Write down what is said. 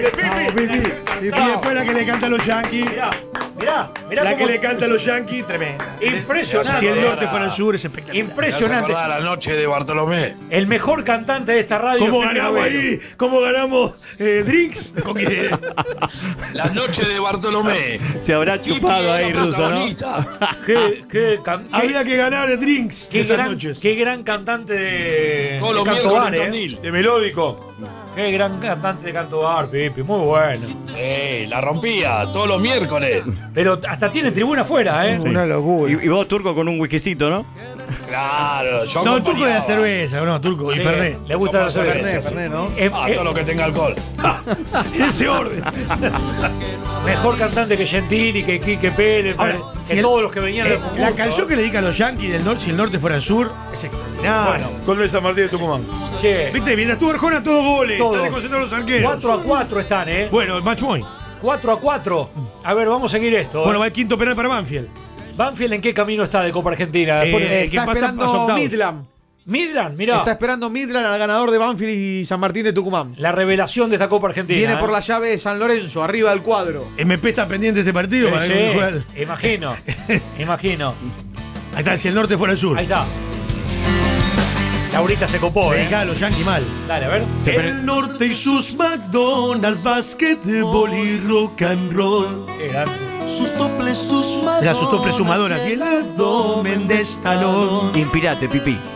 de Pipi. Y después la que le canta a los Yankees. Mirá La que le canta a los Yankees, tremenda. Impresionante. Si el norte fuera el sur, es espectacular. Impresionante. La noche de Bartolomé. El mejor cantante de esta radio. ¿Cómo Pepe ganamos Agüero. ahí? ¿Cómo ganamos drinks? La noche de Bartolomé. Se habrá chupado ahí, Ruso, ¿no? Había que ganar drinks esas noches. Qué gran cantante de Todos los canto miércoles bar, en Tandil. de melódico. Qué gran cantante de canto bar, Pipi, muy bueno. La rompía todos los miércoles. Pero hasta tiene tribuna afuera, ¿eh? Una locura. Y vos, Turco, con un whiskycito, ¿no? Claro, yo No, Turco de la acompañaba. cerveza, no, Turco y Sí, Fernet. Le gusta la Somos cerveza. cerveza, Fernet, ¿no? Todo lo que tenga alcohol. En ese orden. Mejor cantante que Gentili, que Quique Pérez, Ahora, que si el- todos los que venían del concurso. La canción que le dedican a los Yankees del norte, si el norte fuera el sur, es extraordinaria. Con Luis San Martín de Tucumán. Che, Viste, mientras tú Arjona, todos goles. Todo. Están desconcentrados los arqueros. 4-4 están, ¿eh? Bueno, el match point. 4-4. A ver, vamos a seguir esto. Bueno, va el quinto penal para Banfield. Banfield, ¿en qué camino está de Copa Argentina? ¿qué Está pasa? esperando Pasó octavos. Midland. Midland, mirá. Está esperando Midland al ganador de Banfield y San Martín de Tucumán. La revelación de esta Copa Argentina. Viene por ¿eh? la llave de San Lorenzo, arriba del cuadro. MP está pendiente de este partido. para ver cómo juega. Sí, imagino. Imagino. Ahí está, si el norte fuera el sur. Ahí está. Laurita se copó, Dedicada a los Yankees mal. Dale, a ver. El norte y sus McDonald's, básquetbol y rock and roll. Qué grande. Sus toples, sus madonas. Era sus toples sumadoras. Y el abdomen de Stallone. Inspirate, Pipi.